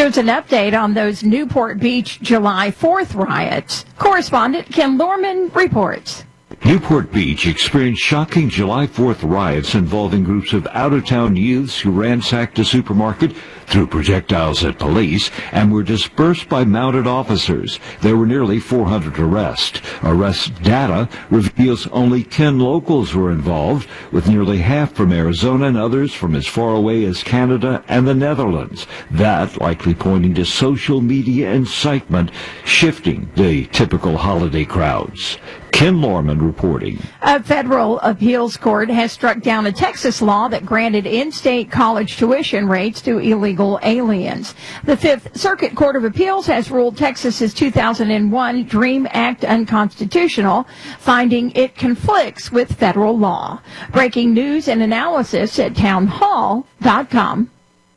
Here's an update on those Newport Beach July 4th riots. Correspondent Ken Lorman reports. Newport Beach experienced shocking July 4th riots involving groups of out-of-town youths who ransacked a supermarket, threw projectiles at police, and were dispersed by mounted officers. There were nearly 400 arrests. Arrest data reveals only 10 locals were involved, with nearly half from Arizona and others from as far away as Canada and the Netherlands. That likely pointing to social media incitement, shifting the typical holiday crowds. Ken Lorman reporting. A federal appeals court has struck down a Texas law that granted in-state college tuition rates to illegal aliens. The Fifth Circuit Court of Appeals has ruled Texas's 2001 DREAM Act unconstitutional, finding it conflicts with federal law. Breaking news and analysis at townhall.com.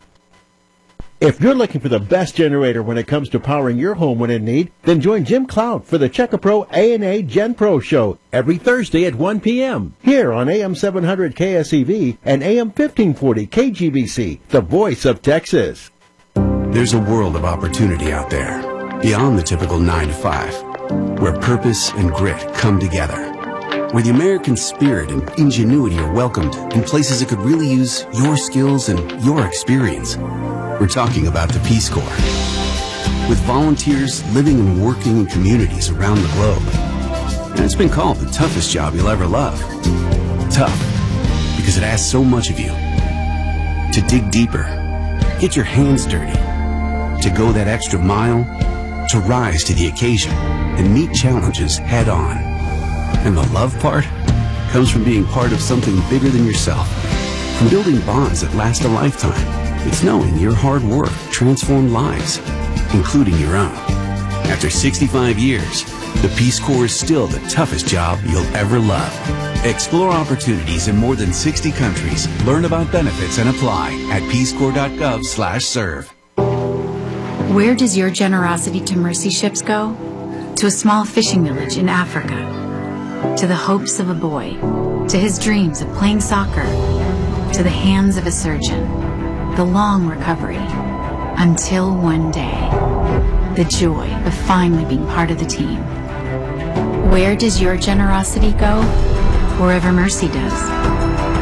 If you're looking for the best generator when it comes to powering your home when in need, then join Jim Cloud for the Checkapro A&A Gen Pro Show every Thursday at 1 p.m. here on AM 700 KSEV and AM 1540 KGBC, the voice of Texas. There's a world of opportunity out there, beyond the typical 9 to 5, where purpose and grit come together, where the American spirit and ingenuity are welcomed in places that could really use your skills and your experience. We're talking about the Peace Corps. With volunteers living and working in communities around the globe. And it's been called the toughest job you'll ever love. Tough, because it asks so much of you. To dig deeper, get your hands dirty, to go that extra mile, to rise to the occasion and meet challenges head on. And the love part comes from being part of something bigger than yourself, from building bonds that last a lifetime. It's knowing your hard work transformed lives, including your own. After 65 years, the Peace Corps is still the toughest job you'll ever love. Explore opportunities in more than 60 countries. Learn about benefits and apply at peacecorps.gov/serve. Where does your generosity to mercy ships go? To a small fishing village in Africa. To the hopes of a boy. To his dreams of playing soccer. To the hands of a surgeon. The long recovery, until one day, the joy of finally being part of the team. Where does your generosity go? Wherever mercy does.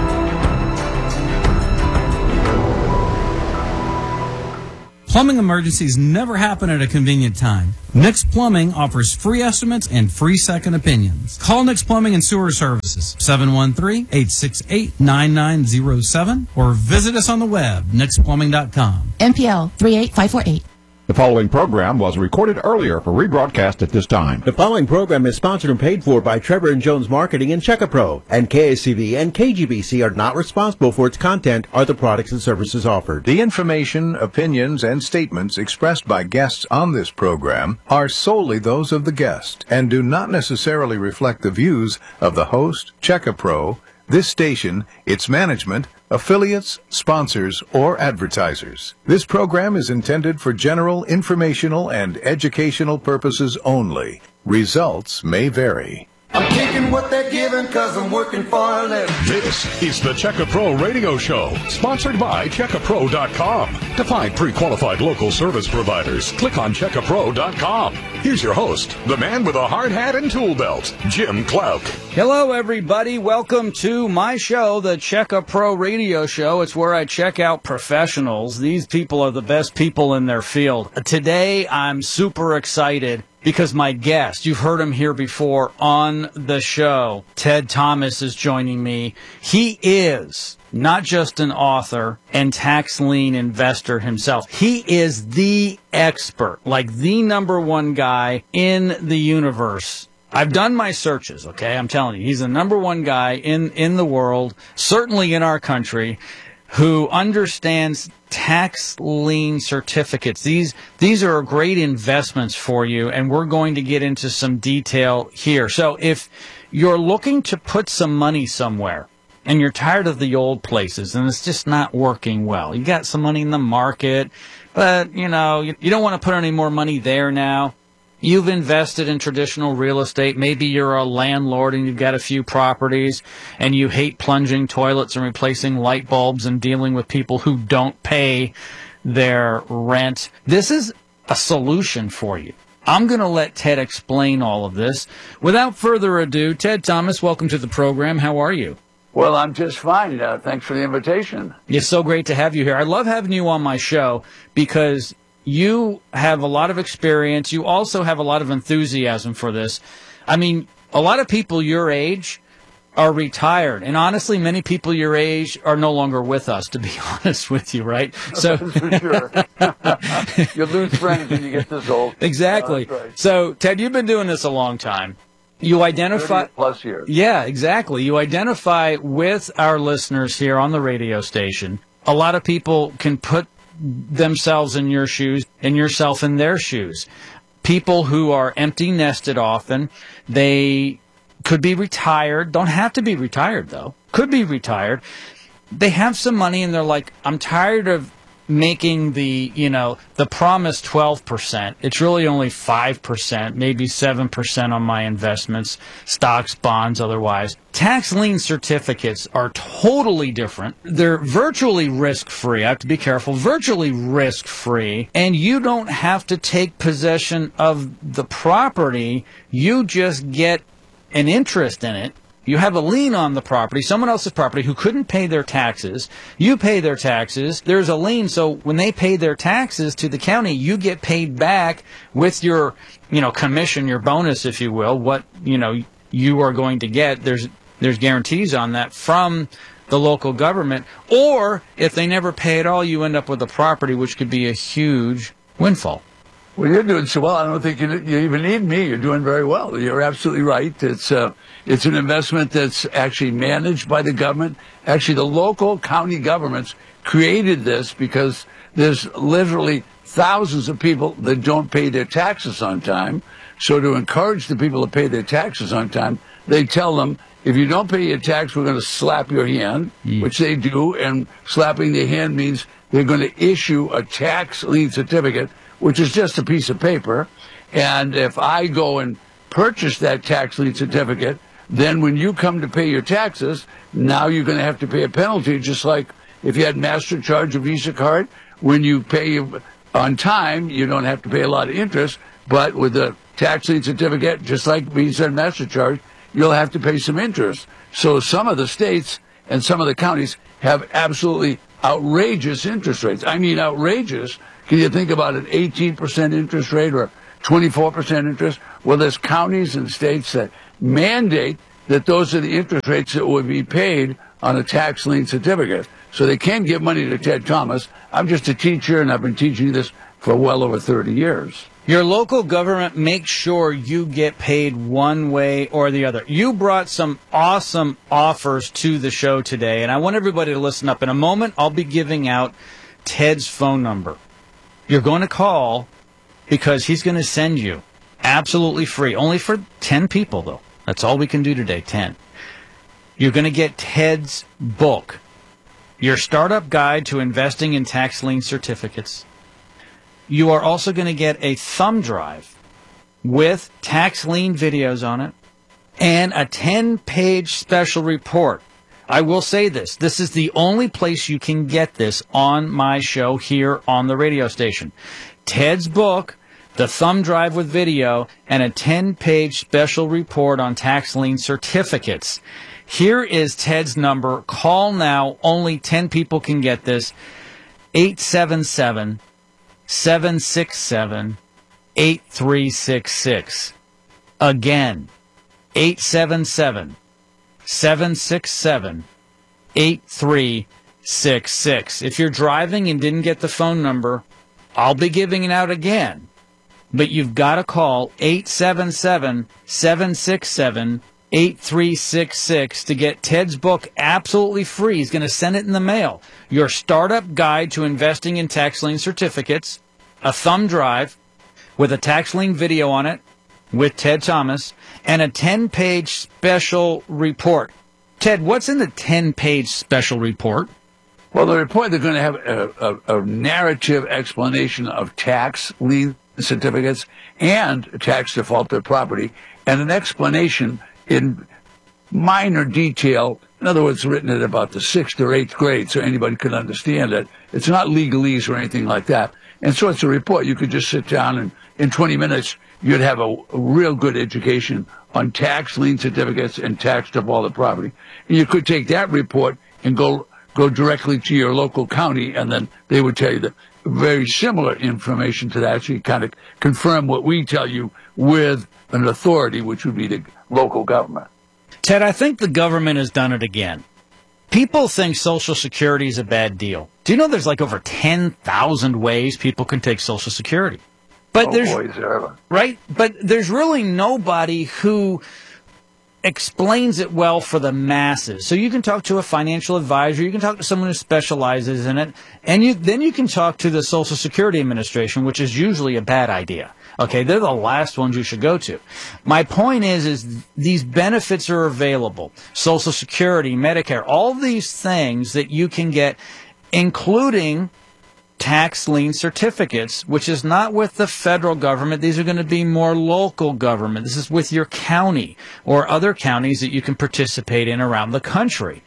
Plumbing emergencies never happen at a convenient time. Nix Plumbing offers free estimates and free second opinions. Call Nix Plumbing and Sewer Services, 713-868-9907, or visit us on the web, nixplumbing.com. NPL 38548. The following program was recorded earlier for rebroadcast at this time. The following program is sponsored and paid for by Trevor and Jones Marketing and Checkapro, and KSCV and KGBC are not responsible for its content or the products and services offered. The information, opinions, and statements expressed by guests on this program are solely those of the guest and do not necessarily reflect the views of the host, Checkapro, this station, its management, affiliates, sponsors, or advertisers. This program is intended for general informational and educational purposes only. Results may vary. I'm taking what they're giving because I'm working for a living. This is the Checkapro Radio Show, sponsored by Checkapro.com. To find pre-qualified local service providers, click on Checkapro.com. Here's your host, the man with a hard hat and tool belt, Jim Clout. Hello, everybody. Welcome to my show, the Checkapro Radio Show. It's where I check out professionals. These people are the best people in their field. Today, I'm super excited because my guest, you've heard him here before on the show, Ted Thomas is joining me. He is not just an author and tax lien investor himself. He is the expert, like the number one guy in the universe. I've done my searches, okay? I'm telling you, he's the number one guy in the world, certainly in our country, who understands tax lien certificates. These are great investments for you, and we're going to get into some detail here. So if you're looking to put some money somewhere, and you're tired of the old places, and it's just not working well, you got some money in the market, but, you don't want to put any more money there now. You've invested in traditional real estate. Maybe you're a landlord and you've got a few properties and you hate plunging toilets and replacing light bulbs and dealing with people who don't pay their rent. This is a solution for you. I'm going to let Ted explain all of this. Without further ado, Ted Thomas, welcome to the program. How are you? Well, I'm just fine. Thanks for the invitation. It's so great to have you here. I love having you on my show because you have a lot of experience. You also have a lot of enthusiasm for this. I mean, a lot of people your age are retired. And honestly, many people your age are no longer with us, to be honest with you, right? So that's for sure. You lose friends when you get this old. Exactly. Right. So, Ted, you've been doing this a long time. You identify 30 plus years. Yeah, exactly. You identify with our listeners here on the radio station. A lot of people can put themselves in your shoes and yourself in their shoes. People who are empty nested often, they could be retired, don't have to be retired though, could be retired. They have some money and they're like, I'm tired of making the promised 12%. It's really only 5%, maybe 7% on my investments, stocks, bonds, otherwise. Tax lien certificates are totally different. They're virtually risk-free. I have to be careful. Virtually risk-free. And you don't have to take possession of the property. You just get an interest in it. You have a lien on the property, someone else's property who couldn't pay their taxes. You pay their taxes. There's a lien. So when they pay their taxes to the county, you get paid back with your, commission, your bonus, if you will, what, you are going to get. There's guarantees on that from the local government. Or if they never pay at all, you end up with a property, which could be a huge windfall. Well, you're doing so well. I don't think you even need me. You're doing very well. You're absolutely right. It's an investment that's actually managed by the government. Actually, the local county governments created this because there's literally thousands of people that don't pay their taxes on time. So to encourage the people to pay their taxes on time, they tell them, if you don't pay your tax, we're going to slap your hand, which they do. And slapping their hand means they're going to issue a tax lien certificate, which is just a piece of paper. And if I go and purchase that tax lien certificate, then when you come to pay your taxes, now you're going to have to pay a penalty, just like if you had MasterCard or Visa card. When you pay on time, you don't have to pay a lot of interest. But with the tax lien certificate, just like Visa and MasterCard, you'll have to pay some interest. So some of the states and some of the counties have absolutely outrageous interest rates. I mean, outrageous. Can you think about an 18% interest rate or 24% interest? Well, there's counties and states that mandate that those are the interest rates that would be paid on a tax lien certificate. So they can't give money to Ted Thomas. I'm just a teacher, and I've been teaching this for well over 30 years. Your local government makes sure you get paid one way or the other. You brought some awesome offers to the show today, and I want everybody to listen up. In a moment, I'll be giving out Ted's phone number. You're going to call because he's going to send you absolutely free, only for 10 people, though. That's all we can do today, 10. You're going to get Ted's book, Your Startup Guide to Investing in Tax Lien Certificates. You are also going to get a thumb drive with tax lien videos on it and a 10-page special report. I will say this. This is the only place you can get this on my show here on the radio station. Ted's book, the thumb drive with video, and a 10-page special report on tax lien certificates. Here is Ted's number. Call now. Only 10 people can get this. 877-767-8366. Again, 877-767-8366. If you're driving and didn't get the phone number, I'll be giving it out again. But you've got to call 877-767-8366 to get Ted's book absolutely free. He's going to send it in the mail. Your Startup Guide to Investing in Tax Lien Certificates, a thumb drive with a tax lien video on it with Ted Thomas, and a 10-page special report. Ted, what's in the 10-page special report? Well, the report, they're going to have a narrative explanation of tax lien certificates and tax defaulted property, and an explanation in minor detail In other words, written at about the 6th or 8th grade so anybody could understand it. It's not legalese or anything like that. And so it's a report. You could just sit down and in 20 minutes, you'd have a real good education on tax lien certificates and tax defaulted property. And you could take that report and go directly to your local county, and then they would tell you the very similar information to that. So you kind of confirm what we tell you with an authority, which would be the local government. Ted, I think the government has done it again. People think Social Security is a bad deal. Do you know there's like over 10,000 ways people can take Social Security? But right? But there's really nobody who explains it well for the masses. So you can talk to a financial advisor, you can talk to someone who specializes in it, and then you can talk to the Social Security Administration, which is usually a bad idea. Okay, they're the last ones you should go to. My point is these benefits are available. Social Security, Medicare, all these things that you can get, including tax lien certificates, which is not with the federal government. These are going to be more local government. This is with your county or other counties that you can participate in around the country.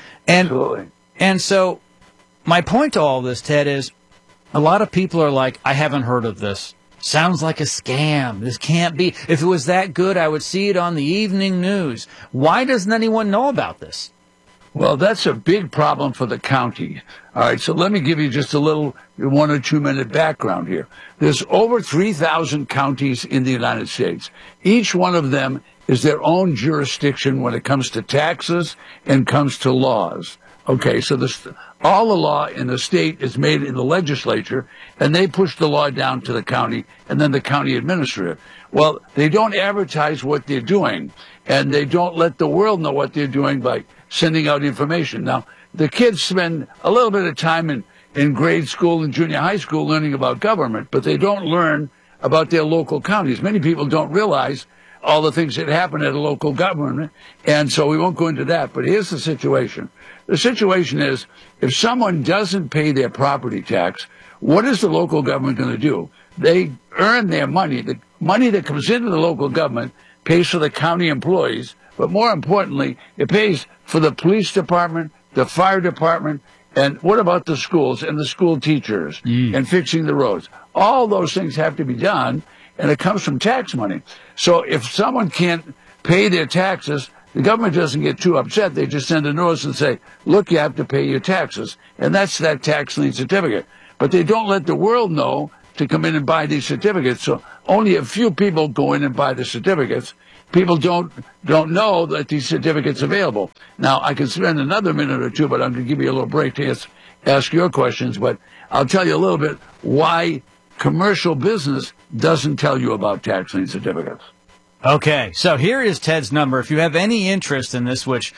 And so my point to all this, Ted, is a lot of people are like, I haven't heard of this. Sounds like a scam. This can't be. If it was that good, I would see it on the evening news. Why doesn't anyone know about this? Well, that's a big problem for the county. All right, so let me give you just a little 1 or 2 minute background here. There's over 3,000 counties in the United States. Each one of them is their own jurisdiction when it comes to taxes and comes to laws. Okay, so all the law in the state is made in the legislature, and they push the law down to the county, and then the county administers it. Well, they don't advertise what they're doing, and they don't let the world know what they're doing by sending out information. Now, the kids spend a little bit of time in grade school and junior high school learning about government, but they don't learn about their local counties. Many people don't realize all the things that happen at a local government, and so we won't go into that. But here's the situation. The situation is, if someone doesn't pay their property tax, what is the local government going to do? They earn their money. The money that comes into the local government pays for the county employees, but more importantly, it pays for the police department, the fire department, and what about the schools and the school teachers and fixing the roads? All those things have to be done, and it comes from tax money. So if someone can't pay their taxes, the government doesn't get too upset. They just send a notice and say, look, you have to pay your taxes. And that's that tax lien certificate. But they don't let the world know to come in and buy these certificates. So only a few people go in and buy the certificates. People don't know that these certificates are available. Now, I could spend another minute or two, but I'm going to give you a little break to ask your questions. But I'll tell you a little bit why commercial business doesn't tell you about tax lien certificates. Okay, so here is Ted's number. If you have any interest in this, which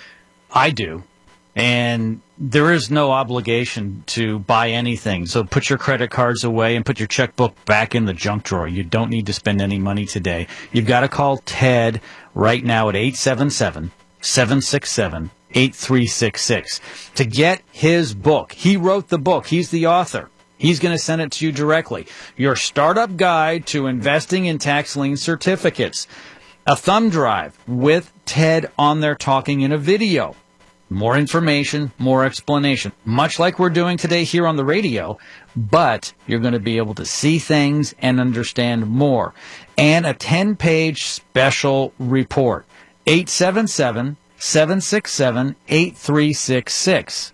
I do, and there is no obligation to buy anything, so put your credit cards away and put your checkbook back in the junk drawer. You don't need to spend any money today. You've got to call Ted right now at 877-767-8366 to get his book. He wrote the book. He's the author. He's going to send it to you directly. Your startup guide to investing in tax lien certificates. A thumb drive with Ted on there talking in a video. More information, more explanation. Much like we're doing today here on the radio, but you're going to be able to see things and understand more. And a 10-page special report. 877-767-8366.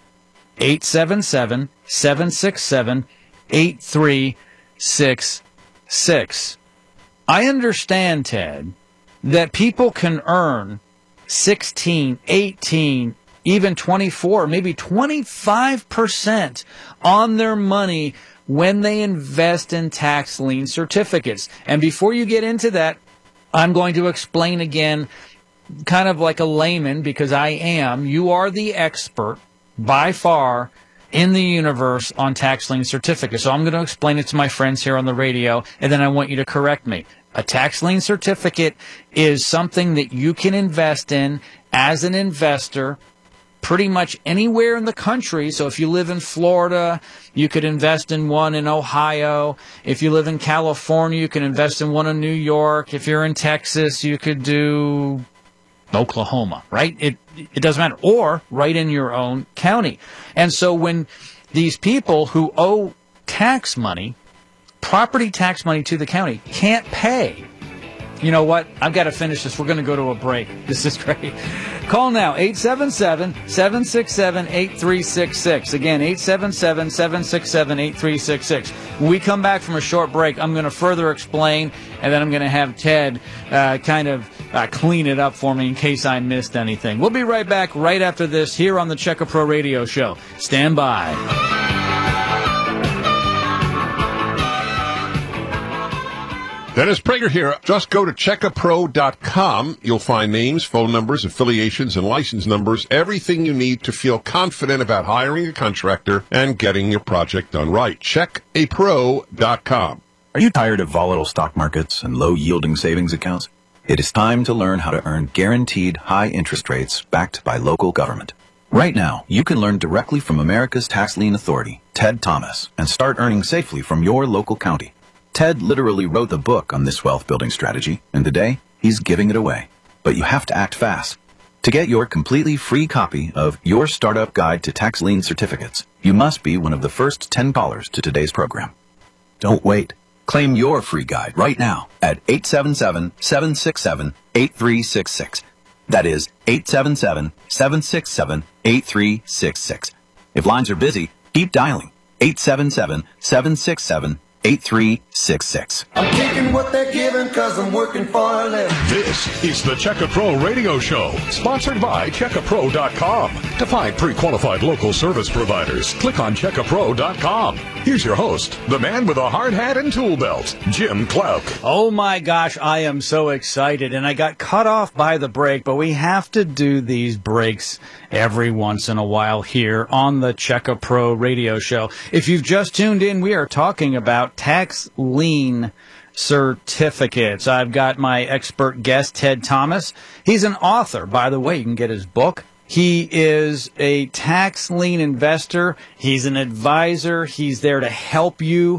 877-767-8366. I understand, Ted, that people can earn 16, 18, even 24, maybe 25% on their money when they invest in tax lien certificates. And before you get into that, I'm going to explain again, kind of like a layman, because I am. You are the expert by far in the universe on tax lien certificates. So I'm going to explain it to my friends here on the radio, and then I want you to correct me. A tax lien certificate is something that you can invest in as an investor pretty much anywhere in the country. So if you live in Florida, you could invest in one in Ohio. If you live in California, you can invest in one in New York. If you're in Texas, you could do Oklahoma, right? it doesn't matter, or right in your own county. And so when these people who owe tax money, property tax money to the county, can't pay, you know what? I've got to finish this. We're going to go to a break. This is great. Call now, 877-767-8366. Again, 877-767-8366. When we come back from a short break, I'm going to further explain, and then I'm going to have Ted clean it up for me in case I missed anything. We'll be right back right after this here on the Checka Pro Radio Show. Stand by. Dennis Prager here. Just go to checkapro.com. You'll find names, phone numbers, affiliations, and license numbers, everything you need to feel confident about hiring a contractor and getting your project done right. Checkapro.com. Are you tired of volatile stock markets and low-yielding savings accounts? It is time to learn how to earn guaranteed high interest rates backed by local government. Right now, you can learn directly from America's Tax Lien Authority, Ted Thomas, and start earning safely from your local county. Ted literally wrote the book on this wealth building strategy, and today he's giving it away. But you have to act fast. To get your completely free copy of Your Startup Guide to Tax Lien Certificates, you must be one of the first 10 callers to today's program. Don't wait. Claim your free guide right now at 877-767-8366. That is 877-767-8366. If lines are busy, keep dialing 877-767-8366. 8366. I'm taking what they're giving because I'm working for a living. This is the Checka Pro Radio Show, sponsored by CheckaPro.com. To find pre-qualified local service providers, click on CheckaPro.com. Here's your host, the man with a hard hat and tool belt, Jim Clouk. Oh my gosh, I am so excited, and I got cut off by the break, but we have to do these breaks every once in a while here on the Checka Pro Radio Show. If you've just tuned in, we are talking about tax lien certificates. I've got my expert guest, Ted Thomas. He's an author, by the way. You can get his book. He is a tax lien investor. He's an advisor. He's there to help you.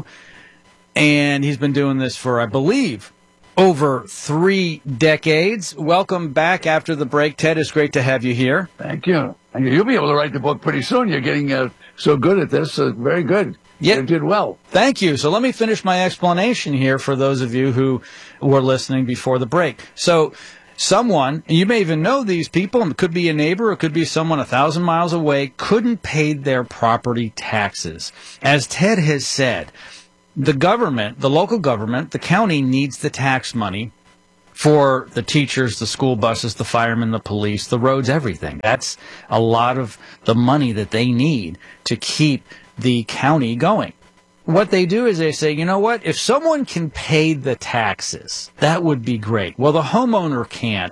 And he's been doing this for, I believe, over 3 decades. Welcome back after the break, Ted. It's great to have you here. Thank you. You'll be able to write the book pretty soon. You're getting so good at this. Very good. Yeah. You did well. Thank you. So let me finish my explanation here for those of you who were listening before the break. So someone, and you may even know these people, and it could be a neighbor, it could be someone 1,000 miles away, couldn't pay their property taxes. As Ted has said, the government, the local government, the county needs the tax money for the teachers, the school buses, the firemen, the police, the roads, everything. That's a lot of the money that they need to keep the county going. What they do is they say, you know what, if someone can pay the taxes, that would be great. Well, the homeowner can't.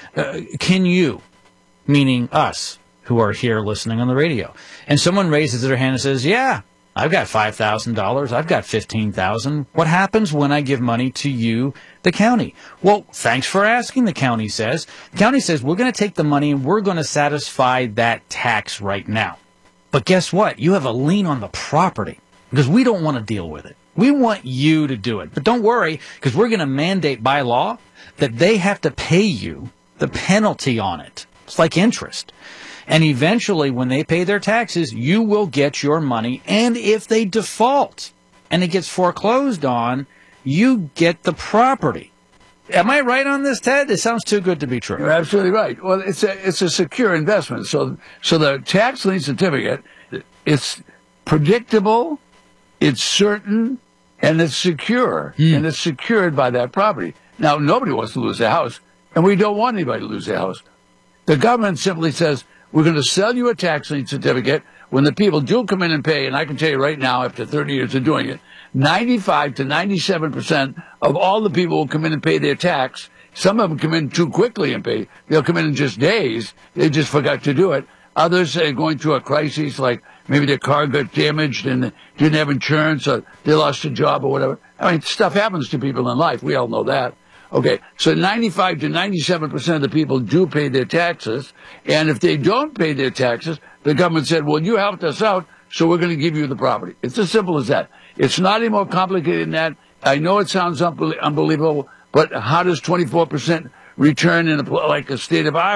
Can you? Meaning us, who are here listening on the radio. And someone raises their hand and says, yeah, I've got $5,000. I've got $15,000. What happens when I give money to you, the county? Well, thanks for asking, the county says. The county says, we're going to take the money and we're going to satisfy that tax right now. But guess what? You have a lien on the property because we don't want to deal with it. We want you to do it. But don't worry, because we're going to mandate by law that they have to pay you the penalty on it. It's like interest. And eventually, when they pay their taxes, you will get your money. And if they default and it gets foreclosed on, you get the property. Am I right on this, Ted? It sounds too good to be true. You're absolutely right. Well, it's a secure investment. So the tax lien certificate, it's predictable, it's certain, and it's secure. And it's secured by that property. Now, nobody wants to lose their house, and we don't want anybody to lose their house. The government simply says, we're going to sell you a tax lien certificate when the people do come in and pay, and I can tell you right now, after 30 years of doing it, 95 to 97% of all the people who come in and pay their tax, some of them come in too quickly and pay. They'll come in just days. They just forgot to do it. Others are going through a crisis, like maybe their car got damaged and didn't have insurance, or they lost a job or whatever. I mean, stuff happens to people in life. We all know that. Okay, so 95 to 97% of the people do pay their taxes, and if they don't pay their taxes, the government said, well, you helped us out, so we're going to give you the property. It's as simple as that. It's not any more complicated than that. I know it sounds unbelievable, but how does 24% return in like a state of Iowa,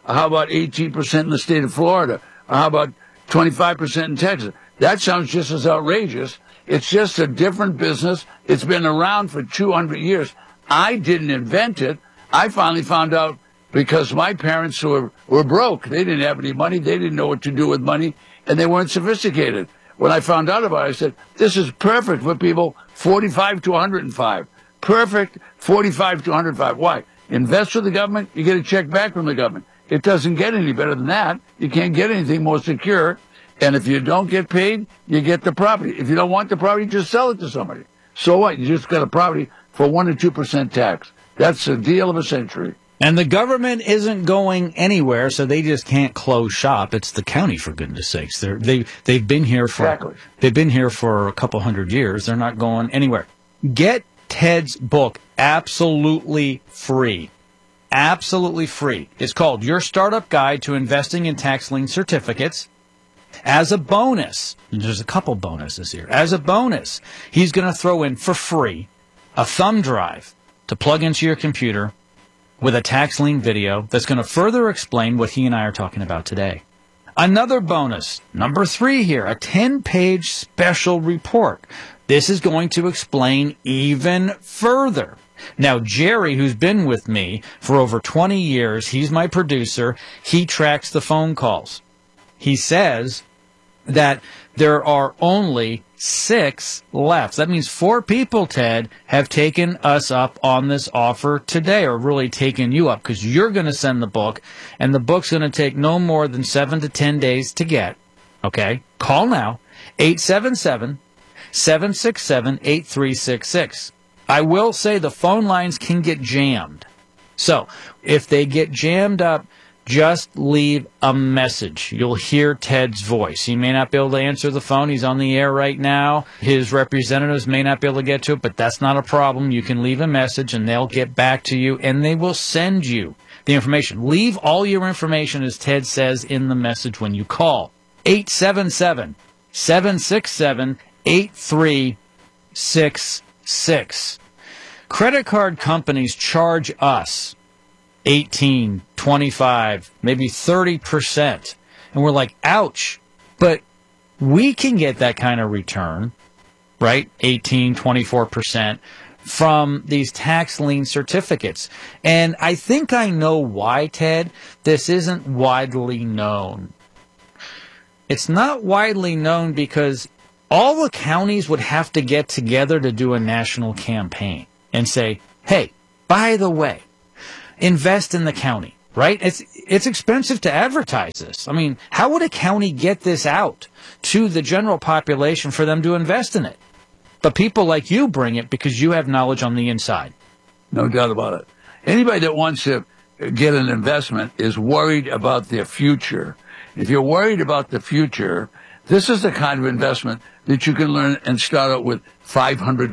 How about 18% in the state of Florida? How about 25% in Texas? That sounds just as outrageous. It's just a different business. It's been around for 200 years. I didn't invent it. I finally found out because my parents were broke. They didn't have any money. They didn't know what to do with money, and they weren't sophisticated. When I found out about it, I said, this is perfect for people 45 to 105. Perfect 45 to 105. Why? Invest with the government, you get a check back from the government. It doesn't get any better than that. You can't get anything more secure. And if you don't get paid, you get the property. If you don't want the property, just sell it to somebody. So what? You just got a property for 1 or 2% tax. That's the deal of a century. And the government isn't going anywhere, so they just can't close shop. It's the county, for goodness sakes. They've been here for They've been here for a couple hundred years. They're not going anywhere. Get Ted's book absolutely free. Absolutely free. It's called Your Startup Guide to Investing in Tax Lien Certificates. As a bonus, and there's a couple bonuses here. As a bonus, he's going to throw in for free a thumb drive to plug into your computer with a tax lien video that's going to further explain what he and I are talking about today. Another bonus, number 3 here, a 10-page special report. This is going to explain even further. Now, Jerry, who's been with me for over 20 years, he's my producer, he tracks the phone calls. He says that there are only 6 left. That means 4 people, Ted, have taken us up on this offer today, or really taken you up, because you're going to send the book, and the book's going to take no more than 7 to 10 days to get. Okay? Call now, 877-767-8366. I will say the phone lines can get jammed. So, if they get jammed up, just leave a message. You'll hear Ted's voice. He may not be able to answer the phone. He's on the air right now. His representatives may not be able to get to it, but that's not a problem. You can leave a message, and they'll get back to you, and they will send you the information. Leave all your information, as Ted says in the message when you call. 877-767-8366. Credit card companies charge us 18, 25, maybe 30%. And we're like, ouch. But we can get that kind of return, right? 18, 24% from these tax lien certificates. And I think I know why, Ted, this isn't widely known. It's not widely known because all the counties would have to get together to do a national campaign and say, hey, by the way, invest in the county, right? It's expensive to advertise this. I mean, how would a county get this out to the general population for them to invest in it? But people like you bring it because you have knowledge on the inside. No doubt about it. Anybody that wants to get an investment is worried about their future. If you're worried about the future, this is the kind of investment that you can learn and start out with $500,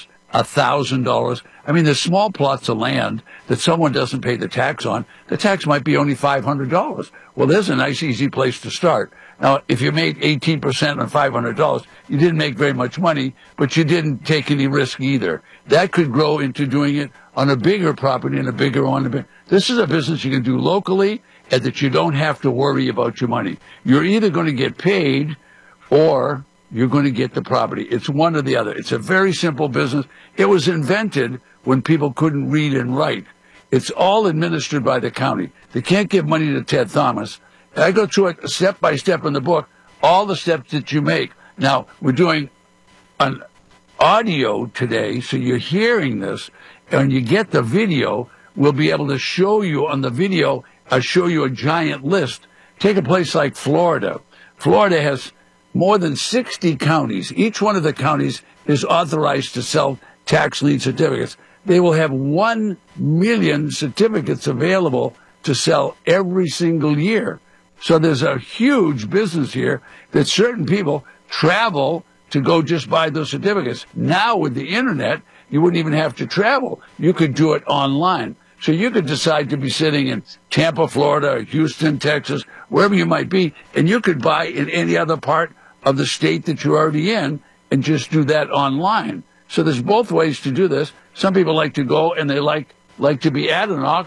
$1,000. I mean, there's small plots of land that someone doesn't pay the tax on. The tax might be only $500. Well, there's a nice, easy place to start. Now, if you made 18% on $500, you didn't make very much money, but you didn't take any risk either. That could grow into doing it on a bigger property and a bigger one. This is a business you can do locally and that you don't have to worry about your money. You're either going to get paid or you're going to get the property. It's one or the other. It's a very simple business. It was invented when people couldn't read and write. It's all administered by the county. They can't give money to Ted Thomas. I go through it step by step in the book, all the steps that you make. Now, we're doing an audio today, so you're hearing this, and you get the video. We'll be able to show you on the video, I'll show you a giant list. Take a place like Florida. Florida has more than 60 counties. Each one of the counties is authorized to sell tax lien certificates. They will have 1 million certificates available to sell every single year. So there's a huge business here that certain people travel to go just buy those certificates. Now with the internet, you wouldn't even have to travel. You could do it online. So you could decide to be sitting in Tampa, Florida, or Houston, Texas, wherever you might be, and you could buy in any other part of the state that you're already in and just do that online. So there's both ways to do this. Some people like to go and they like to be at an auction.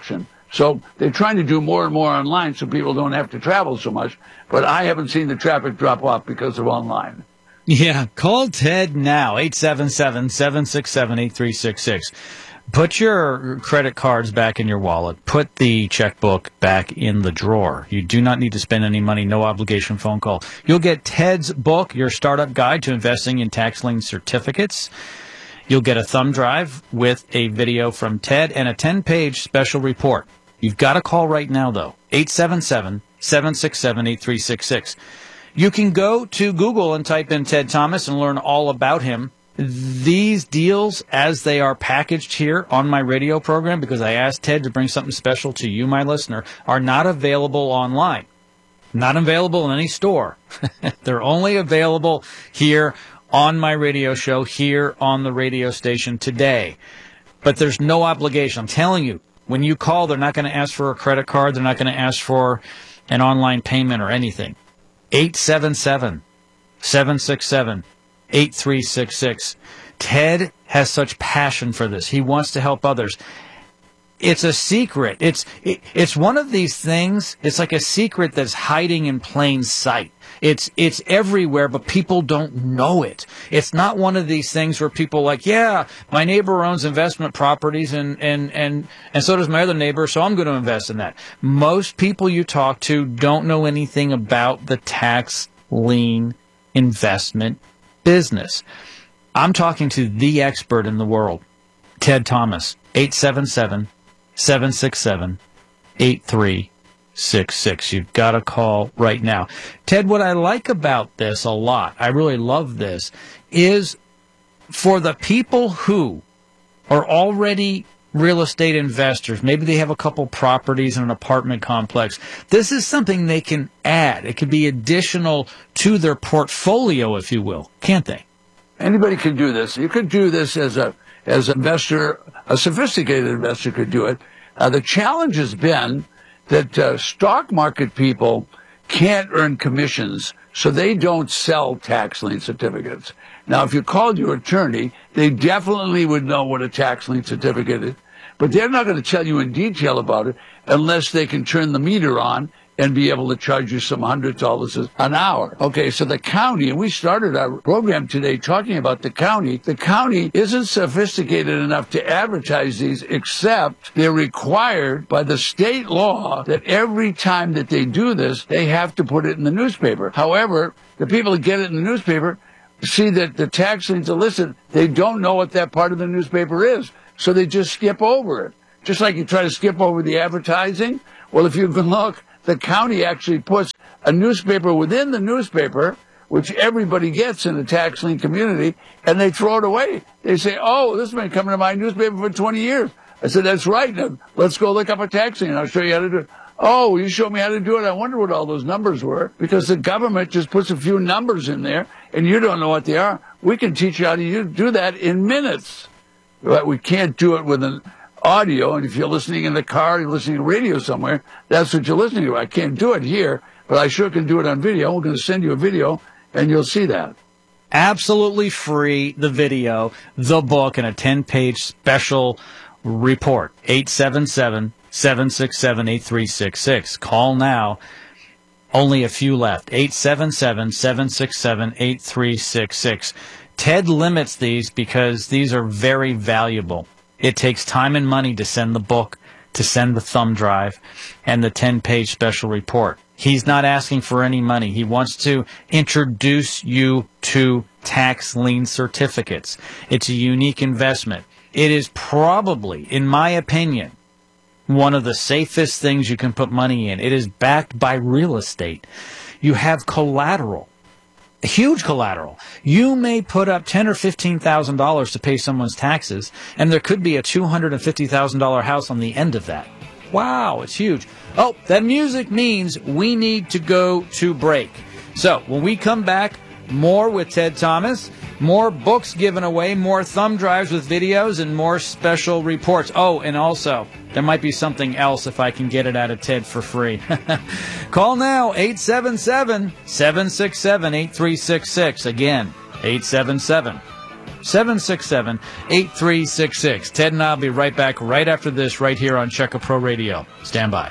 So they're trying to do more and more online so people don't have to travel so much. But I haven't seen the traffic drop off because of online. Yeah, call Ted now, 877-767-8366. Put your credit cards back in your wallet. Put the checkbook back in the drawer. You do not need to spend any money, no obligation phone call. You'll get Ted's book, Your Startup Guide to Investing in Tax Lien Certificates. You'll get a thumb drive with a video from Ted and a 10-page special report. You've got to call right now, though, 877-767-8366. You can go to Google and type in Ted Thomas and learn all about him. These deals, as they are packaged here on my radio program, because I asked Ted to bring something special to you, my listener, are not available online. Not available in any store. They're only available here on my radio show, here on the radio station today. But there's no obligation. I'm telling you, when you call, they're not going to ask for a credit card. They're not going to ask for an online payment or anything. 877-767-8366. Ted has such passion for this. He wants to help others. It's a secret. It's one of these things. It's like a secret that's hiding in plain sight. It's everywhere, but people don't know it. It's not one of these things where people are like, yeah, my neighbor owns investment properties and so does my other neighbor, so I'm going to invest in that. Most people you talk to don't know anything about the tax lien investment business. I'm talking to the expert in the world, Ted Thomas, 877-767-8366. You've got to call right now. Ted, what I like about this a lot, I really love this, is for the people who are already real estate investors, maybe they have a couple properties in an apartment complex, this is something they can add. It could be additional to their portfolio, if you will, can't they? Anybody can do this. You could do this as an investor, a sophisticated investor could do it. The challenge has been that stock market people can't earn commissions, so they don't sell tax lien certificates. Now, if you called your attorney, they definitely would know what a tax lien certificate is, but they're not going to tell you in detail about it unless they can turn the meter on and be able to charge you some $100 an hour. Okay, so the county, and we started our program today talking about the county isn't sophisticated enough to advertise these, except they're required by the state law that every time that they do this, they have to put it in the newspaper. However, the people that get it in the newspaper see that the tax liens are listed, they don't know what that part of the newspaper is, so they just skip over it. Just like you try to skip over the advertising. Well, if you can look, the county actually puts a newspaper within the newspaper, which everybody gets in the tax lien community, and they throw it away. They say, oh, this has been coming to my newspaper for 20 years. I said, that's right. Now, let's go look up a tax lien. I'll show you how to do it. Oh, you showed me how to do it. I wonder what all those numbers were, because the government just puts a few numbers in there, and you don't know what they are. We can teach you how to do that in minutes. But we can't do it with an audio, and if you're listening in the car, you're listening to radio somewhere, that's what you're listening to. I can't do it here, but I sure can do it on video. We're going to send you a video, and you'll see that. Absolutely free, the video, the book, and a 10-page special report. 877-767-8366. Call now. Only a few left. 877-767-8366. Ted limits these because these are very valuable. It takes time and money to send the book, to send the thumb drive, and the 10-page special report. He's not asking for any money. He wants to introduce you to tax lien certificates. It's a unique investment. It is probably, in my opinion, one of the safest things you can put money in. It is backed by real estate. You have collateral. Huge collateral. You may put up $10,000 or $15,000 to pay someone's taxes, and there could be a $250,000 house on the end of that. Wow, it's huge. Oh, that music means we need to go to break. So when we come back, more with Ted Thomas, more books given away, more thumb drives with videos, and more special reports. Oh, and also, there might be something else if I can get it out of Ted for free. Call now, 877-767-8366. Again, 877 877-767-8366. Ted and I will be right back right after this, right here on Check A Pro Radio. Stand by.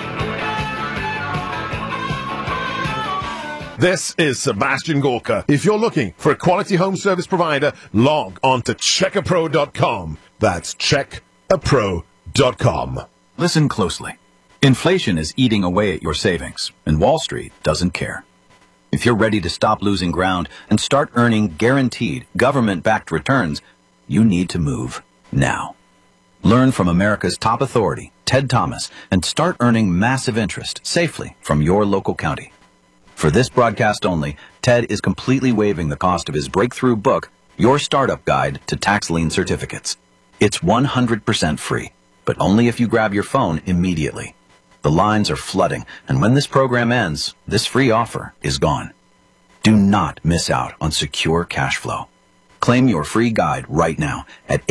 This is Sebastian Gorka. If you're looking for a quality home service provider, log on to checkapro.com. That's checkapro.com. Listen closely. Inflation is eating away at your savings, and Wall Street doesn't care. If you're ready to stop losing ground and start earning guaranteed government-backed returns, you need to move now. Learn from America's top authority, Ted Thomas, and start earning massive interest safely from your local county. For this broadcast only, Ted is completely waiving the cost of his breakthrough book, Your Startup Guide to Tax Lien Certificates. It's 100% free, but only if you grab your phone immediately. The lines are flooding, and when this program ends, this free offer is gone. Do not miss out on secure cash flow. Claim your free guide right now at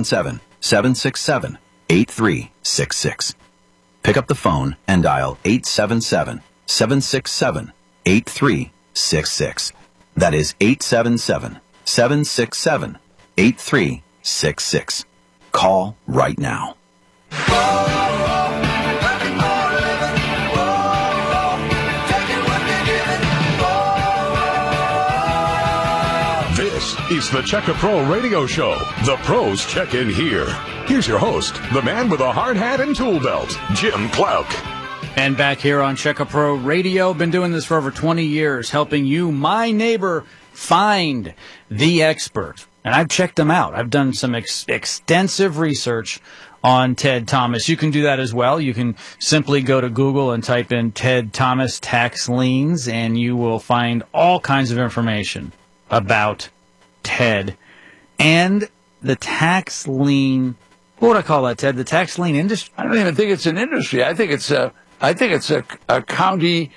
877-767-8366. Pick up the phone and dial 877-767-8366. That is 877-767-8366. Call right now. This is the Check A Pro Radio Show. The pros check in here. Here's your host, the man with a hard hat and tool belt, Jim Clouk. And back here on Check A Pro Radio, been doing this for over 20 years, helping you, my neighbor, find the expert. And I've checked them out. I've done some extensive research on Ted Thomas. You can do that as well. You can simply go to Google and type in Ted Thomas tax liens, and you will find all kinds of information about Ted and the tax lien. What would I call that, Ted? The tax lien industry? I don't even think it's an industry. I think it's a county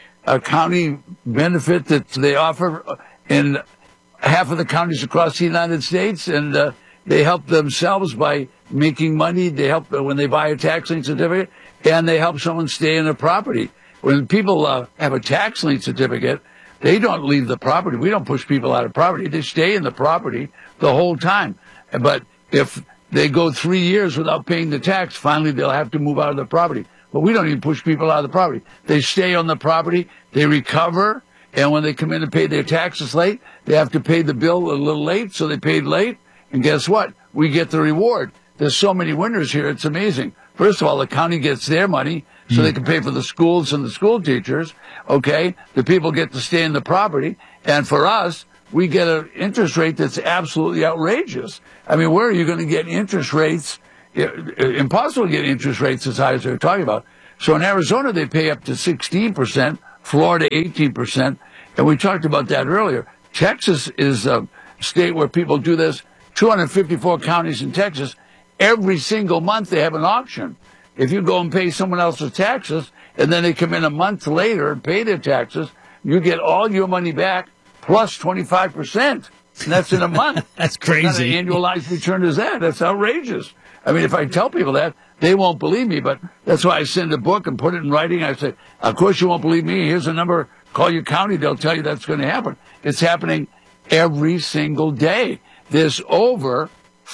benefit that they offer in half of the counties across the United States, and they help themselves by making money. They help when they buy a tax lien certificate, and they help someone stay in a property. When people have a tax lien certificate, they don't leave the property. We don't push people out of property. They stay in the property the whole time. But if they go 3 years without paying the tax, finally they'll have to move out of the property. But we don't even push people out of the property. They stay on the property, they recover, and when they come in to pay their taxes late, they have to pay the bill a little late, so they paid late. And guess what? We get the reward. There's so many winners here, it's amazing. First of all, the county gets their money, so they can pay for the schools and the school teachers, okay? The people get to stay in the property, and for us, we get an interest rate that's absolutely outrageous. I mean, where are you going to get interest rates? Impossible to get interest rates as high as they're talking about. So in Arizona, they pay up to 16%, Florida 18%, and we talked about that earlier. Texas is a state where people do this. 254 counties in Texas. Every single month they have an auction. If you go and pay someone else's taxes, and then they come in a month later and pay their taxes, you get all your money back plus 25%. And that's in a month. That's crazy. What kind of annualized return is that? That's outrageous. I mean, if I tell people that, they won't believe me, but that's why I send a book and put it in writing. I say, of course you won't believe me. Here's a number. Call your county. They'll tell you that's going to happen. It's happening every single day. There's over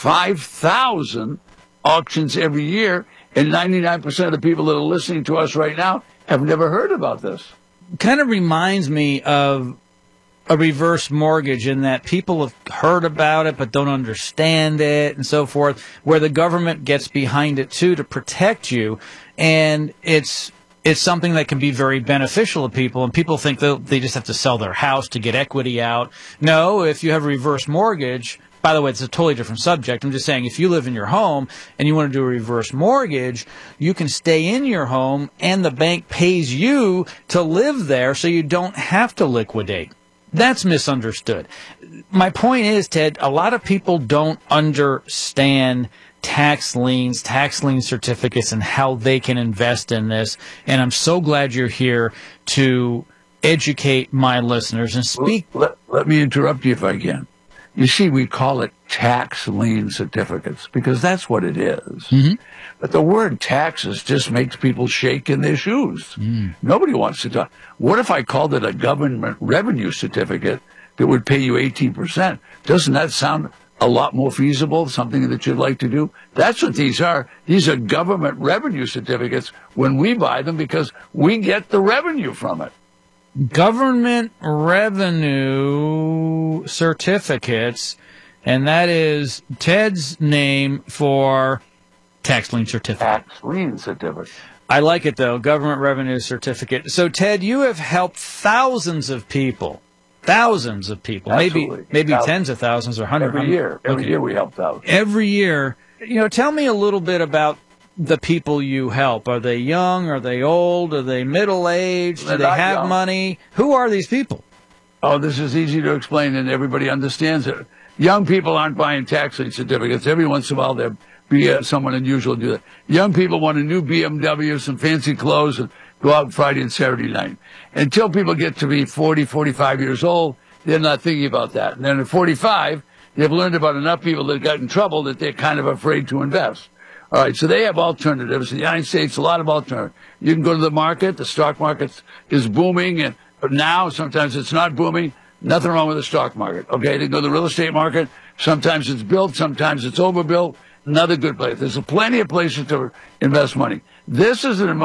5,000 auctions every year, and 99% of the people that are listening to us right now have never heard about this. Kind of reminds me of a reverse mortgage in that people have heard about it but don't understand it and so forth, where the government gets behind it too to protect you, and it's something that can be very beneficial to people, and people think they just have to sell their house to get equity out. No, if you have a reverse mortgage, by the way, it's a totally different subject. I'm just saying, if you live in your home and you want to do a reverse mortgage, you can stay in your home and the bank pays you to live there so you don't have to liquidate. That's misunderstood. My point is, Ted, a lot of people don't understand tax liens, tax lien certificates, and how they can invest in this. And I'm so glad you're here to educate my listeners and speak. Let me interrupt you if I can. You see, we call it tax lien certificates because that's what it is. Mm-hmm. But the word taxes just makes people shake in their shoes. Nobody wants to talk. What if I called it a government revenue certificate that would pay you 18%? Doesn't that sound a lot more feasible, something that you'd like to do. That's what these are. These are government revenue certificates when we buy them because we get the revenue from it. Government revenue certificates, and that is Ted's name for tax lien certificate. Tax lien certificate. I like it, though, government revenue certificate. So, Ted, you have helped thousands of people. Thousands of people, Absolutely. maybe tens of thousands or hundreds. Every year we help thousands. Every year. Tell me a little bit about the people you help. Are they young? Are they old? Are they middle-aged? Do they have young. money? Who are these people? Oh, this is easy to explain, and everybody understands it. Young people aren't buying tax lien certificates. Every once in a while, there'll be someone unusual do that. Young people want a new BMW, some fancy clothes, and go out Friday and Saturday night. Until people get to be 40, 45 years old, they're not thinking about that. And then at 45, they've learned about enough people that got in trouble that they're kind of afraid to invest. All right, so they have alternatives. In the United States, a lot of alternatives. You can go to the market. The stock market is booming, but now sometimes it's not booming. Nothing wrong with the stock market. Okay, they go to the real estate market. Sometimes it's built, sometimes it's overbuilt. Another good place. There's plenty of places to invest money. This is an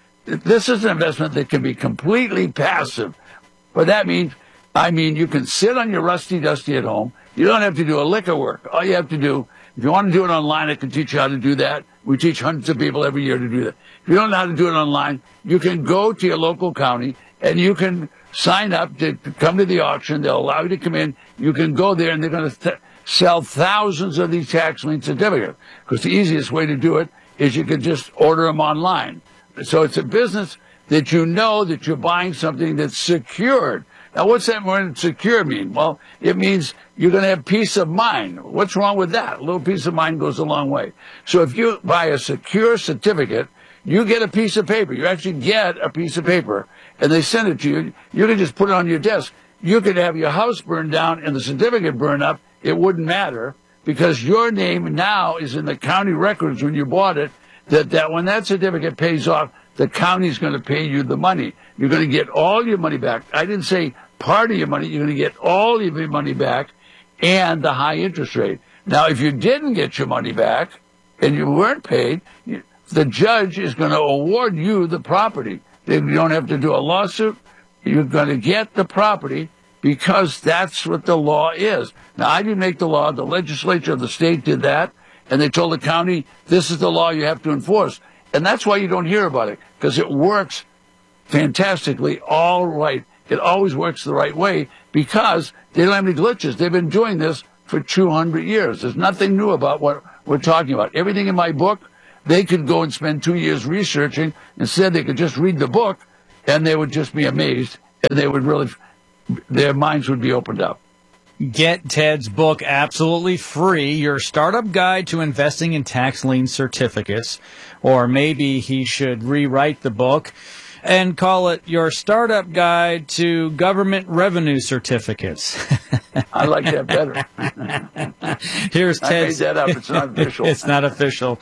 investment that can be completely passive. But that means, you can sit on your rusty dusty at home. You don't have to do a lick of work. All you have to do, if you want to do it online, I can teach you how to do that. We teach hundreds of people every year to do that. If you don't know how to do it online, you can go to your local county and you can sign up to come to the auction. They'll allow you to come in. You can go there and they're going to sell thousands of these tax lien certificates. Because the easiest way to do it is you can just order them online. So it's a business that you know that you're buying something that's secured. Now, what's that word secure mean? Well, it means you're going to have peace of mind. What's wrong with that? A little peace of mind goes a long way. So if you buy a secure certificate, you get a piece of paper. You actually get a piece of paper, and they send it to you. You can just put it on your desk. You could have your house burned down and the certificate burned up. It wouldn't matter because your name now is in the county records when you bought it, that when that certificate pays off, the county's going to pay you the money. You're going to get all your money back. I didn't say part of your money. You're going to get all of your money back and the high interest rate. Now, if you didn't get your money back and you weren't paid, the judge is going to award you the property. You don't have to do a lawsuit. You're going to get the property because that's what the law is. Now, I didn't make the law. The legislature of the state did that, and they told the county, this is the law you have to enforce. And that's why you don't hear about it, because it works fantastically all right. It always works the right way because they don't have any glitches. They've been doing this for 200 years. There's nothing new about what we're talking about. Everything in my book, they could go and spend 2 years researching. Instead, they could just read the book, and they would just be amazed, and they would really, their minds would be opened up. Get Ted's book absolutely free, Your Startup Guide to Investing in Tax Lien Certificates. Or maybe he should rewrite the book and call it Your Startup Guide to Government Revenue Certificates. I like that better. Here's Ted's. I made that up. It's not official. It's not official.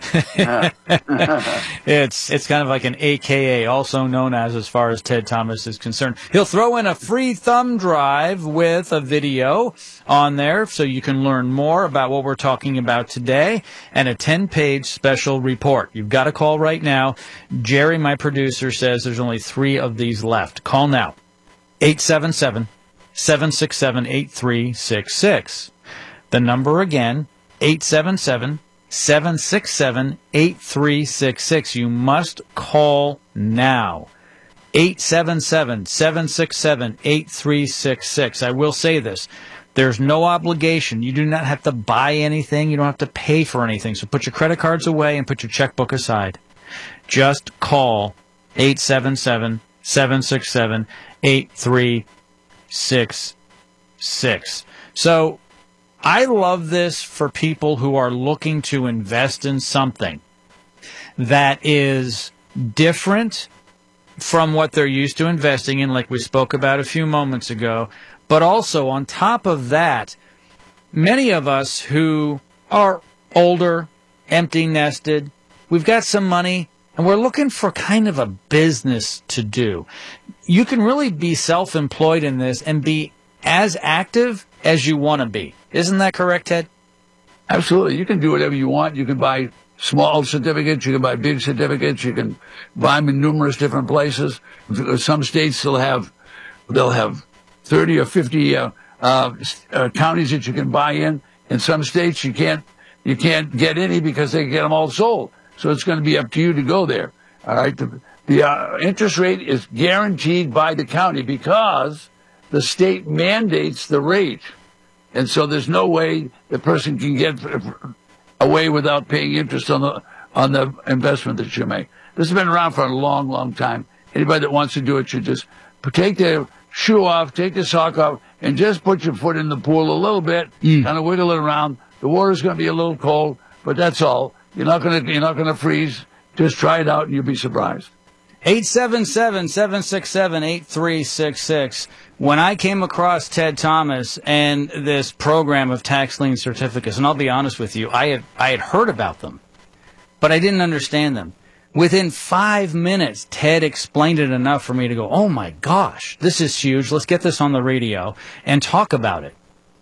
It's kind of like an AKA, also known as far as Ted Thomas is concerned. He'll throw in a free thumb drive with a video on there so you can learn more about what we're talking about today and a 10-page special report. You've got to call right now. Jerry, my producer, says there's only 3 of these left. Call now. 877-767-8366. The number again, 877-767-8366. You must call now. 877-767-8366. I will say this. There's no obligation. You do not have to buy anything. You don't have to pay for anything. So put your credit cards away and put your checkbook aside. Just call 877-767-8366. So I love this for people who are looking to invest in something that is different from what they're used to investing in, like we spoke about a few moments ago. But also, on top of that, many of us who are older, empty nested, we've got some money, and we're looking for kind of a business to do. You can really be self-employed in this and be as active as you want to be. Isn't that correct, Ted? Absolutely. You can do whatever you want. You can buy small certificates. You can buy big certificates. You can buy them in numerous different places. Some states they'll have 30 or 50 counties that you can buy in. In some states you can't get any because they get them all sold. So it's going to be up to you to go there. All right. The interest rate is guaranteed by the county because the state mandates the rate. And so there's no way the person can get away without paying interest on the investment that you make. This has been around for a long, long time. Anybody that wants to do it should just take their shoe off, take the sock off, and just put your foot in the pool a little bit, kind of wiggle it around. The water's going to be a little cold, but that's all. You're not going to freeze. Just try it out, and you'll be surprised. 877-767-8366. When I came across Ted Thomas and this program of tax lien certificates, and I'll be honest with you, I had heard about them, but I didn't understand them. Within 5 minutes, Ted explained it enough for me to go, oh my gosh, this is huge. Let's get this on the radio and talk about it.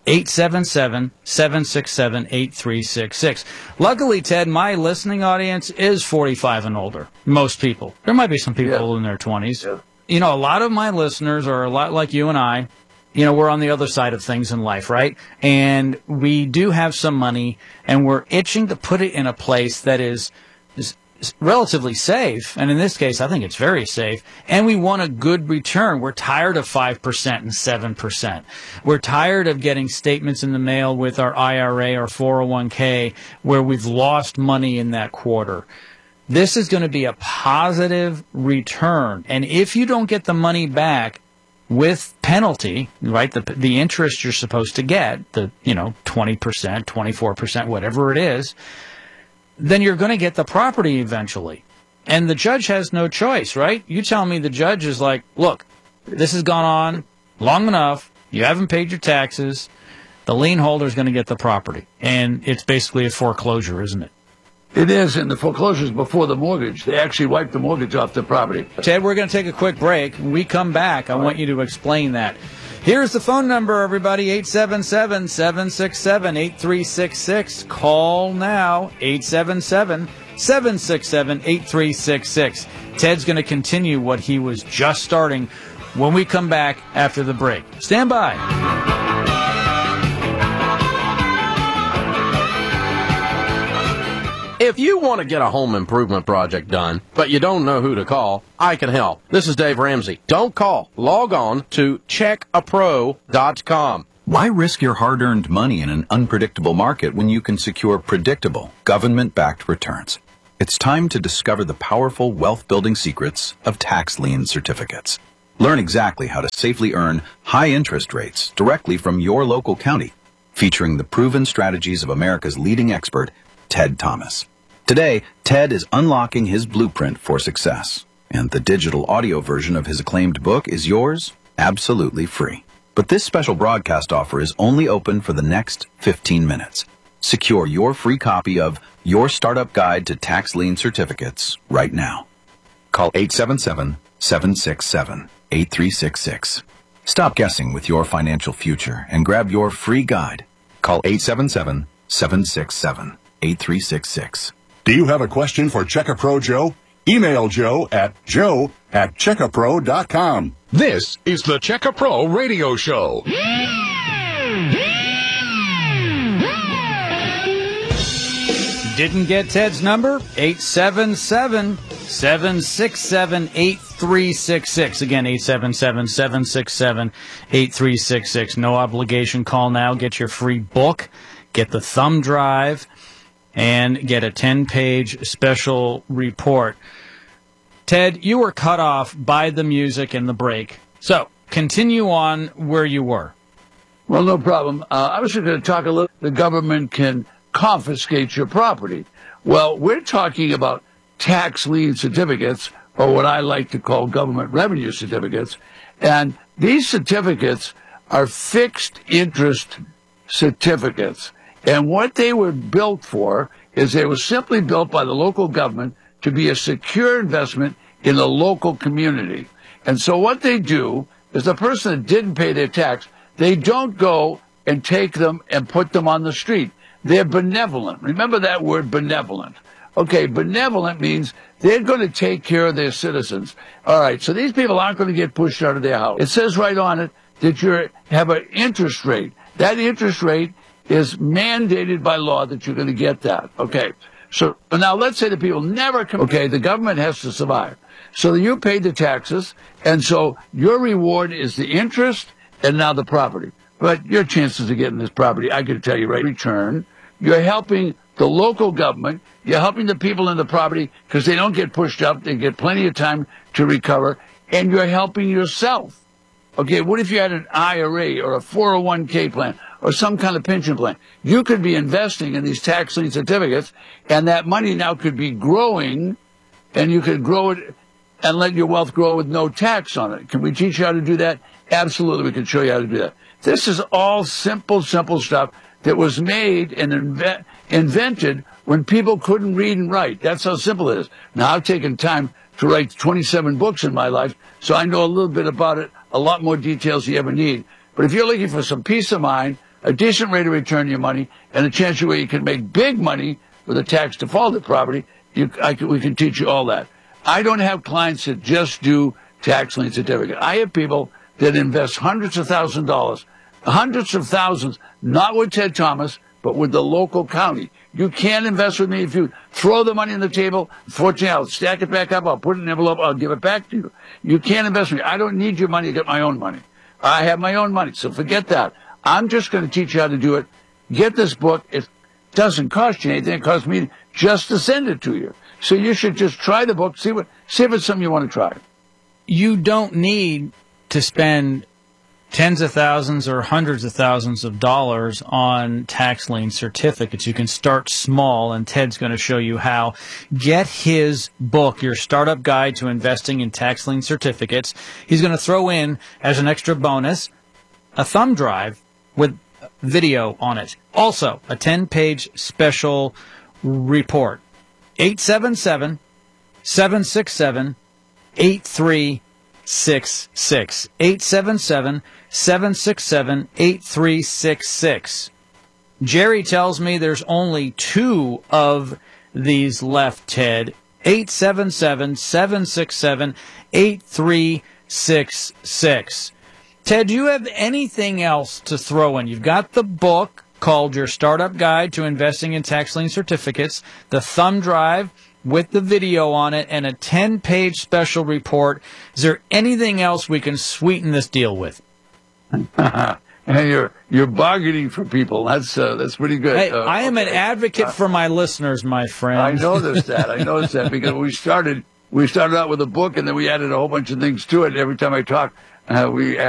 877-767-8366. Luckily, Ted, my listening audience is 45 and older. Most people. There might be some people in their 20s. Yeah. You know, a lot of my listeners are a lot like you and I. You know, we're on the other side of things in life, right? And we do have some money, and we're itching to put it in a place that is relatively safe, and in this case, I think it's very safe, and we want a good return. We're tired of 5% and 7%. We're tired of getting statements in the mail with our IRA or 401k where we've lost money in that quarter. This is going to be a positive return, and if you don't get the money back with penalty, right, the interest you're supposed to get, 20%, 24%, whatever it is, then you're going to get the property eventually. And the judge has no choice, right? You tell me the judge is like, look, this has gone on long enough. You haven't paid your taxes. The lien holder is going to get the property. And it's basically a foreclosure, isn't it? It is, and the foreclosure is before the mortgage. They actually wipe the mortgage off the property. Ted, we're going to take a quick break. When we come back, I want you to explain that. Here's the phone number, everybody, 877-767-8366. Call now, 877-767-8366. Ted's going to continue what he was just starting when we come back after the break. Stand by. If you want to get a home improvement project done, but you don't know who to call, I can help. This is Dave Ramsey. Don't call. Log on to checkapro.com. Why risk your hard-earned money in an unpredictable market when you can secure predictable, government-backed returns? It's time to discover the powerful wealth-building secrets of tax lien certificates. Learn exactly how to safely earn high interest rates directly from your local county, featuring the proven strategies of America's leading expert, Ted Thomas. Today, Ted is unlocking his blueprint for success, and the digital audio version of his acclaimed book is yours absolutely free. But this special broadcast offer is only open for the next 15 minutes. Secure your free copy of Your Startup Guide to Tax Lien Certificates right now. Call 877-767-8366. Stop guessing with your financial future and grab your free guide. Call 877-767-8366. Do you have a question for Checkapro Joe? Email Joe at checkapro.com. This is the Checkapro Radio Show. Didn't get Ted's number? 877-767-8366. Again, 877-767-8366. No obligation call now. Get your free book. Get the thumb drive. And get a 10-page special report. Ted, you were cut off by the music and the break. So, continue on where you were. Well, no problem. I was just going to talk a little. The government can confiscate your property. Well, we're talking about tax lien certificates, or what I like to call government revenue certificates. And these certificates are fixed interest certificates. And what they were built for is they were simply built by the local government to be a secure investment in the local community. And so what they do is the person that didn't pay their tax, they don't go and take them and put them on the street. They're benevolent. Remember that word, benevolent. Okay, benevolent means they're going to take care of their citizens. All right, so these people aren't going to get pushed out of their house. It says right on it that you have an interest rate. That interest rate is mandated by law that you're going to get that. Okay, so now let's say the people never come. Okay, the government has to survive. So you pay the taxes, and so your reward is the interest and now the property. But your chances of getting this property, I can tell you right, return. You're helping the local government. You're helping the people in the property because they don't get pushed up. They get plenty of time to recover. And you're helping yourself. Okay, what if you had an IRA or a 401k plan or some kind of pension plan? You could be investing in these tax lien certificates, and that money now could be growing, and you could grow it and let your wealth grow with no tax on it. Can we teach you how to do that? Absolutely, we can show you how to do that. This is all simple stuff that was made and invented when people couldn't read and write. That's how simple it is. Now, I've taken time to write 27 books in my life, so I know a little bit about it, a lot more details you ever need. But if you're looking for some peace of mind, a decent rate of return on your money, and a chance where you can make big money with a tax defaulted property, we can teach you all that. I don't have clients that just do tax lien certificate. I have people that invest hundreds of thousands, not with Ted Thomas, but with the local county. You can't invest with me if you throw the money on the table. Fortunately, I'll stack it back up. I'll put it in an envelope. I'll give it back to you. You can't invest with me. I don't need your money to get my own money. I have my own money, so forget that. I'm just going to teach you how to do it. Get this book. It doesn't cost you anything. It costs me just to send it to you. So you should just try the book, see if it's something you want to try. You don't need to spend tens of thousands or hundreds of thousands of dollars on tax lien certificates. You can start small, and Ted's going to show you how. Get his book, Your Startup Guide to Investing in Tax Lien Certificates. He's going to throw in, as an extra bonus, a thumb drive with video on it. Also, a 10-page special report. 877-767-8366. 877-767-8366. Jerry tells me there's only 2 of these left, Ted. 877-767-8366. Ted, do you have anything else to throw in? You've got the book called Your Startup Guide to Investing in Tax Lien Certificates, the thumb drive with the video on it, and a 10-page special report. Is there anything else we can sweeten this deal with? And you're bargaining for people. That's pretty good. Hey, I am an advocate for my listeners, my friend. I noticed that because we started out with a book, and then we added a whole bunch of things to it. Every time I talk, we